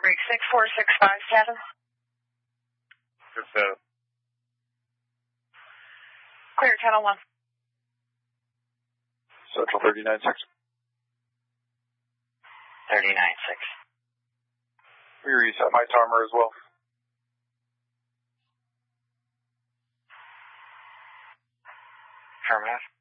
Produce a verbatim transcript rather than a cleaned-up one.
Creek, six four six five seven. Just, uh, Clear, ten oh one. Central thirty-nine six. thirty-nine six. We reset my timer as well. Affirmative.